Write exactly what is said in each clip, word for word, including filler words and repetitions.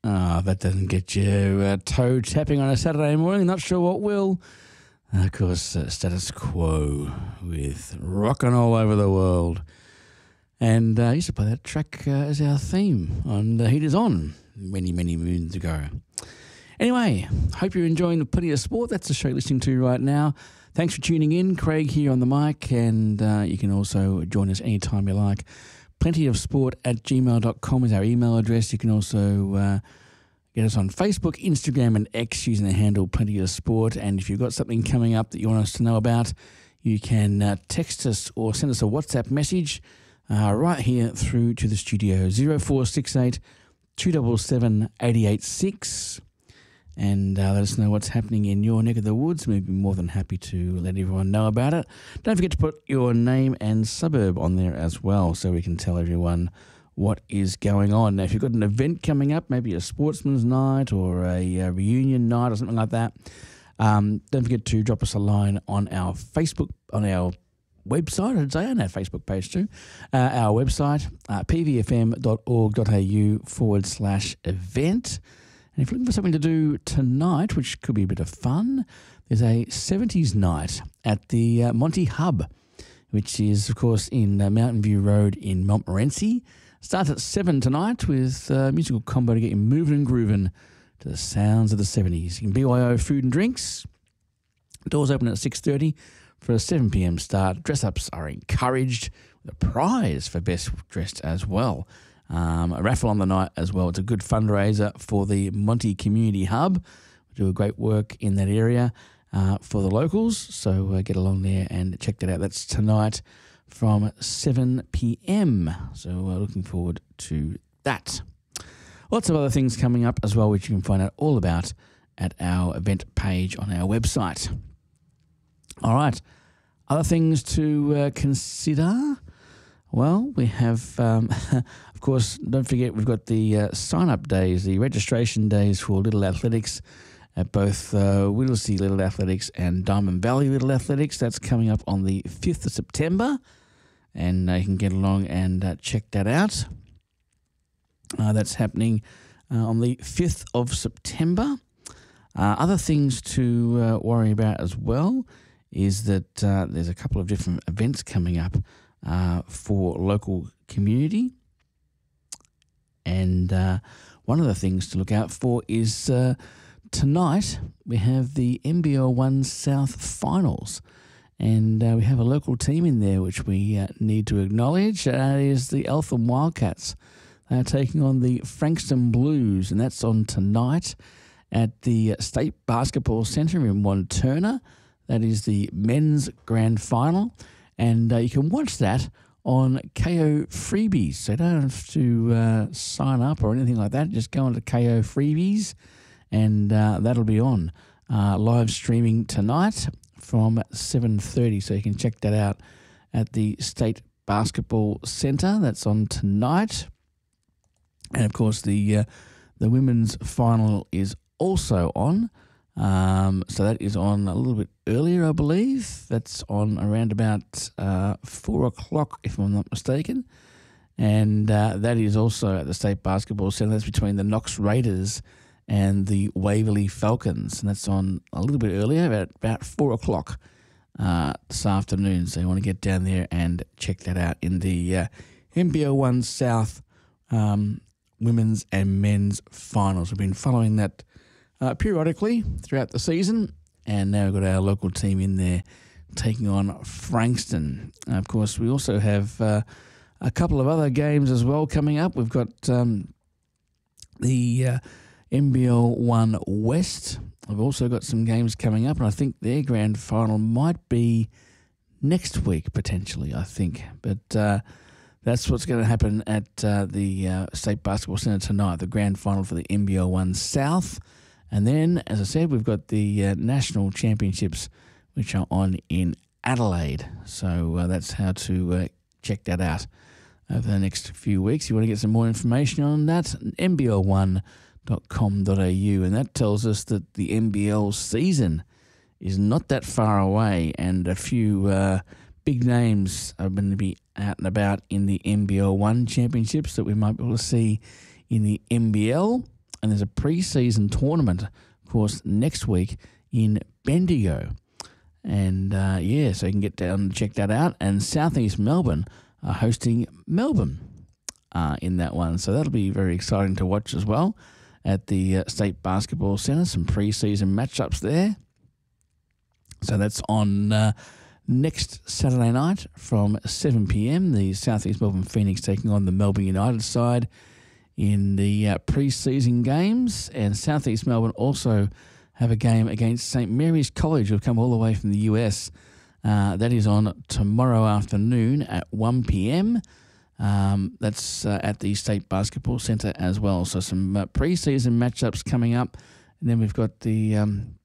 Ah, that doesn't get you uh, toe tapping on a Saturday morning. Not sure what will. Uh, of course, uh, Status Quo with Rockin' All Over the World. And uh, I used to play that track uh, as our theme on uh, Heat Is On many, many moons ago. Anyway, hope you're enjoying Plenty of Sport. That's the show you're listening to right now. Thanks for tuning in. Craig here on the mic, and uh, you can also join us anytime you like. Plenty of Sport at gmail dot com is our email address. You can also uh, get us on Facebook, Instagram and X using the handle Plenty of Sport. And if you've got something coming up that you want us to know about, you can uh, text us or send us a WhatsApp message uh, right here through to the studio, zero four six eight, two seven seven, eight eight six. And uh, let us know what's happening in your neck of the woods. We'd be more than happy to let everyone know about it. Don't forget to put your name and suburb on there as well so we can tell everyone what is going on. Now, if you've got an event coming up, maybe a sportsman's night or a, a reunion night or something like that, um, don't forget to drop us a line on our Facebook, on our website, I'd say, on our Facebook page too, uh, our website, uh, pvfm.org.au forward slash event. And if you're looking for something to do tonight, which could be a bit of fun, there's a seventies night at the uh, Monty Hub, which is, of course, in uh, Mountain View Road in Montmorency. Starts at seven tonight with a uh, musical combo to get you moving and grooving to the sounds of the seventies. You can B Y O food and drinks. Doors open at six thirty for a seven p.m. start. Dress-ups are encouraged with a prize for best dressed as well. Um, a raffle on the night as well. It's a good fundraiser for the Monty Community Hub. We do a great work in that area uh, for the locals, so uh, get along there and check that out. That's tonight from seven p.m. So uh, looking forward to that. Lots of other things coming up as well, which you can find out all about at our event page on our website. All right, other things to uh, consider. Well, we have, um, of course, don't forget we've got the uh, sign-up days, the registration days for Little Athletics at both uh, Whittlesea Little Athletics and Diamond Valley Little Athletics. That's coming up on the fifth of September, and uh, you can get along and uh, check that out. Uh, that's happening uh, on the fifth of September. Uh, other things to uh, worry about as well is that uh, there's a couple of different events coming up Uh, for local community. And uh, one of the things to look out for is uh, tonight we have the N B L one South Finals. And uh, we have a local team in there which we uh, need to acknowledge. That uh, is the Eltham Wildcats. They're taking on the Frankston Blues, and that's on tonight at the State Basketball Centre in Wanturna. That is the men's grand final. And uh, you can watch that on K O Freebies. So you don't have to uh, sign up or anything like that. Just go on to K O Freebies and uh, that'll be on. Uh, live streaming tonight from seven thirty. So you can check that out at the State Basketball Centre. That's on tonight. And, of course, the, uh, the women's final is also on. Um, so that is on a little bit earlier, I believe. That's on around about uh, four o'clock, if I'm not mistaken. And uh, that is also at the State Basketball Centre. That's between the Knox Raiders and the Waverley Falcons. And that's on a little bit earlier, about, about four o'clock uh, this afternoon. So you want to get down there and check that out in the uh, N B L one South um, women's and men's finals. We've been following that Uh, periodically throughout the season, and now we've got our local team in there taking on Frankston. Uh, of course, we also have uh, a couple of other games as well coming up. We've got um, the uh, N B L one West. We've also got some games coming up, and I think their grand final might be next week, potentially, I think. But uh, that's what's going to happen at uh, the uh, State Basketball Centre tonight, the grand final for the N B L one South. And then, as I said, we've got the uh, national championships, which are on in Adelaide. So uh, that's how to uh, check that out over the next few weeks. You want to get some more information on that, N B L one dot com dot a u. And that tells us that the N B L season is not that far away, and a few uh, big names are going to be out and about in the N B L one championships that we might be able to see in the N B L. and there's a pre-season tournament, of course, next week in Bendigo. And, uh, yeah, so you can get down and check that out. And Southeast Melbourne are hosting Melbourne uh, in that one. So that'll be very exciting to watch as well at the uh, State Basketball Centre. Some pre-season matchups there. So that's on uh, next Saturday night from seven p.m. The Southeast Melbourne Phoenix taking on the Melbourne United side in the uh, pre-season games. And Southeast Melbourne also have a game against Saint Mary's College, who have come all the way from the U S. Uh, that is on tomorrow afternoon at one p.m. Um, that's uh, at the State Basketball Centre as well. So some uh, pre-season matchups coming up. And then we've got the um,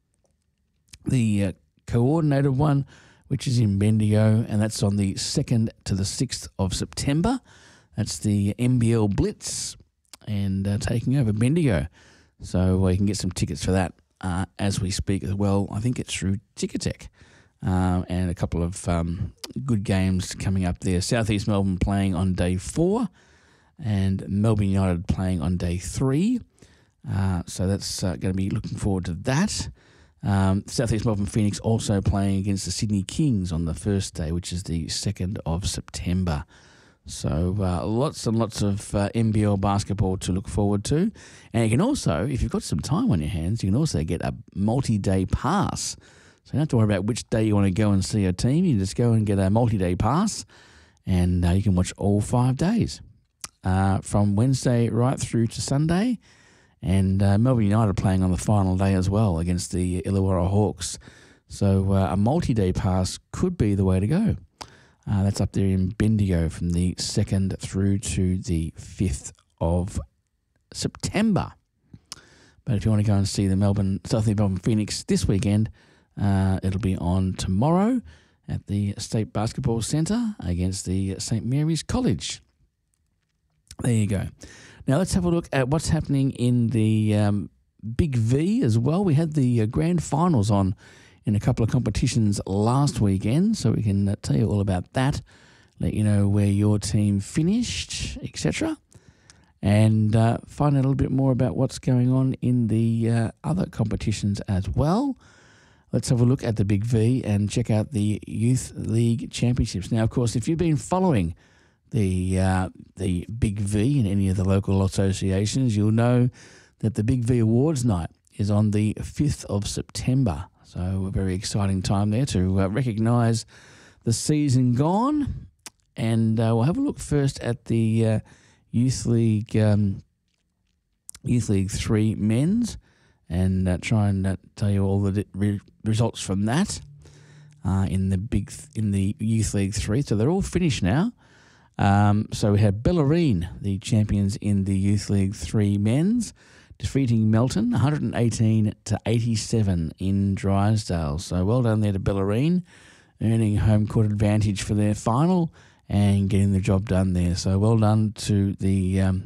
the uh, coordinated one, which is in Bendigo, and that's on the second to the sixth of September. That's the N B L Blitz and uh, taking over Bendigo. So uh, you can get some tickets for that uh, as we speak as well. I think it's through Ticketek. Um, and a couple of um, good games coming up there. Southeast Melbourne playing on day four and Melbourne United playing on day three. Uh, so that's uh, going to be looking forward to that. Um, Southeast Melbourne Phoenix also playing against the Sydney Kings on the first day, which is the second of September. So uh, lots and lots of uh, N B L basketball to look forward to. And you can also, if you've got some time on your hands, you can also get a multi-day pass. So you don't have to worry about which day you want to go and see a team. You just go and get a multi-day pass, and uh, you can watch all five days uh, from Wednesday right through to Sunday. And uh, Melbourne United playing on the final day as well against the Illawarra Hawks. So uh, a multi-day pass could be the way to go. Uh, that's up there in Bendigo from the second through to the fifth of September. But if you want to go and see the Melbourne, Southeast Melbourne Phoenix this weekend, Uh, it'll be on tomorrow at the State Basketball Centre against the Saint Mary's College. There you go. Now let's have a look at what's happening in the um, Big V as well. We had the uh, grand finals on in a couple of competitions last weekend, so we can uh, tell you all about that, let you know where your team finished, et cetera, and uh, find out a little bit more about what's going on in the uh, other competitions as well. Let's have a look at the Big V and check out the Youth League Championships. Now, of course, if you've been following the uh, the Big V in any of the local associations, you'll know that the Big V Awards Night is on the fifth of September. So a very exciting time there to uh, recognise the season gone. And uh, we'll have a look first at the uh, Youth League um, Youth League three men's, and uh, try and uh, tell you all the re- results from that uh, in the big th- in the Youth League three. So they're all finished now. Um, so we had Bellarine, the champions in the Youth League three men's, defeating Melton one hundred eighteen to eighty-seven in Drysdale. So well done there to Bellarine, earning home court advantage for their final and getting the job done there. So well done to the um,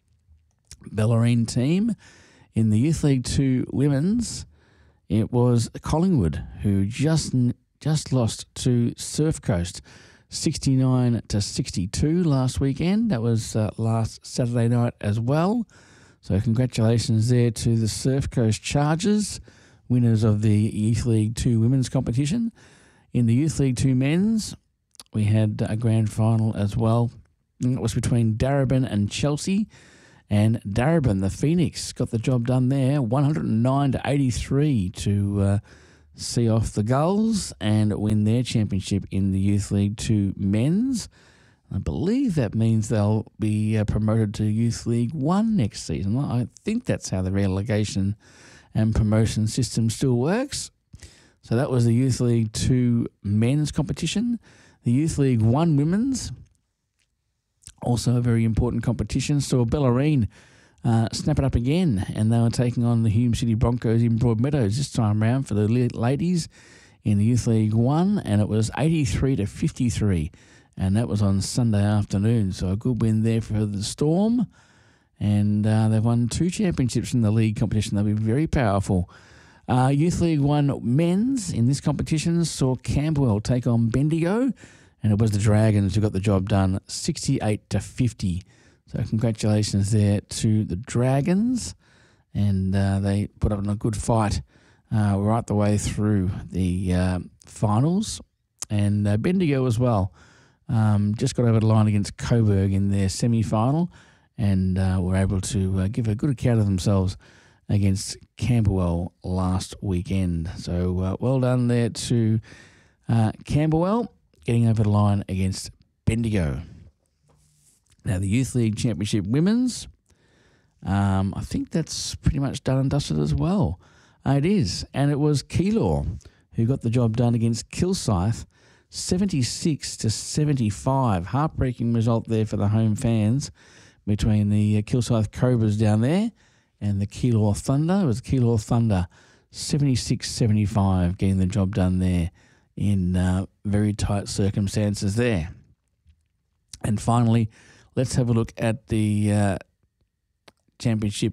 Bellarine team. In the Youth League two women's, it was Collingwood who just just lost to Surf Coast sixty-nine to sixty-two last weekend. That was uh, last Saturday night as well. So congratulations there to the Surf Coast Chargers, winners of the Youth League two women's competition. In the Youth League two men's, we had a grand final as well. It was between Darebin and Chelsea. And Darebin, the Phoenix, got the job done there, one hundred nine to eighty-three to uh, see off the Gulls and win their championship in the Youth League two men's. I believe that means they'll be uh, promoted to Youth League one next season. I think that's how the relegation and promotion system still works. So that was the Youth League two men's competition. The Youth League one women's, also a very important competition. So Bellarine uh, snap it up again, and they were taking on the Hume City Broncos in Broadmeadows this time round for the ladies in the Youth League one, and it was eighty-three to fifty-three, and that was on Sunday afternoon. So a good win there for the Storm, and uh, they've won two championships in the league competition. They'll be very powerful. Uh, Youth League one men's in this competition saw Camberwell take on Bendigo, and it was the Dragons who got the job done, sixty-eight to fifty. So congratulations there to the Dragons. and uh, they put up a good fight uh, right the way through the uh, finals. And uh, Bendigo as well um, just got over the line against Coburg in their semi-final, and uh, were able to uh, give a good account of themselves against Camberwell last weekend. So uh, well done there to uh, Camberwell, getting over the line against Bendigo. Now the Youth League Championship Women's, um, I think that's pretty much done and dusted as well. Uh, it is, and it was Keilor who got the job done against Kilsyth, seventy-six to seventy-five. Heartbreaking result there for the home fans between the uh, Kilsyth Cobras down there and the Keilor Thunder. It was Keilor Thunder, seventy-six seventy-five, getting the job done there in uh, very tight circumstances there. And finally, let's have a look at the uh, Championship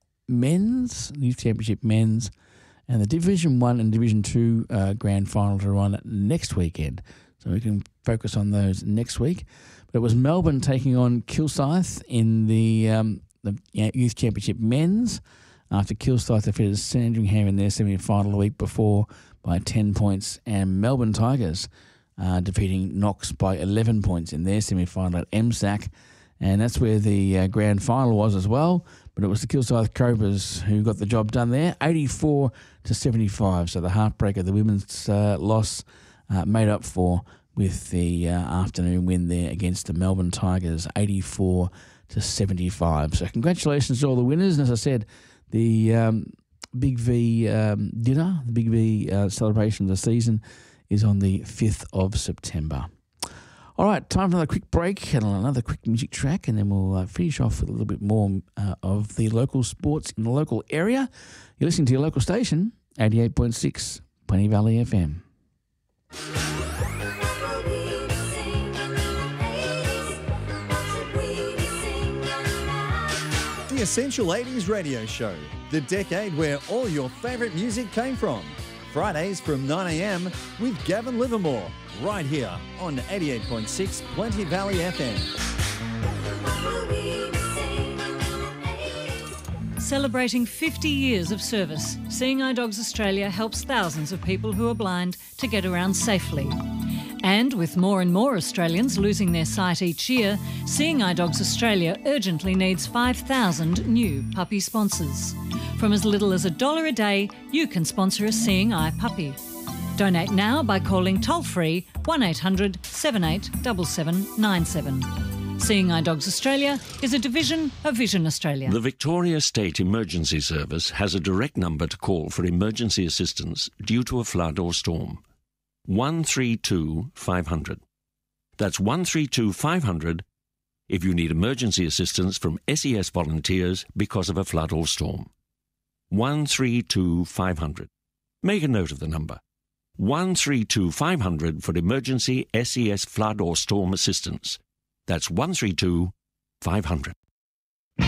Men's, Youth Championship Men's, and the Division one and Division two uh, Grand Finals are on next weekend. So we can focus on those next week. But it was Melbourne taking on Kilsyth in the... Um, the Youth Championship Men's, after Kilsyth defeated Sandringham in their semi-final a week before by ten points, and Melbourne Tigers uh, defeating Knox by eleven points in their semi-final at M S A C, and that's where the uh, grand final was as well. But it was the Kilsyth Cobras who got the job done there, eighty-four to seventy-five. So the heartbreaker, the women's uh, loss, uh, made up for with the uh, afternoon win there against the Melbourne Tigers, eighty-four to seventy-five. So congratulations to all the winners. And as I said, the um, Big V um, dinner, the Big V uh, celebration of the season is on the fifth of September. All right, time for another quick break and another quick music track, and then we'll uh, finish off with a little bit more uh, of the local sports in the local area. You're listening to your local station, eighty-eight point six, Plenty Valley F M. The Essential eighties Radio Show, the decade where all your favourite music came from. Fridays from nine a m with Gavin Livermore, right here on eighty-eight point six Plenty Valley F M. Celebrating fifty years of service, Seeing Eye Dogs Australia helps thousands of people who are blind to get around safely. And with more and more Australians losing their sight each year, Seeing Eye Dogs Australia urgently needs five thousand new puppy sponsors. From as little as a dollar a day, you can sponsor a Seeing Eye puppy. Donate now by calling toll-free one eight hundred seven eight seven seven nine seven. Seeing Eye Dogs Australia is a division of Vision Australia. The Victoria State Emergency Service has a direct number to call for emergency assistance due to a flood or storm. one three two five hundred. That's one three two five hundred if you need emergency assistance from S E S volunteers because of a flood or storm. one three two five hundred. Make a note of the number. one three two five hundred for emergency S E S flood or storm assistance. That's one three two five hundred.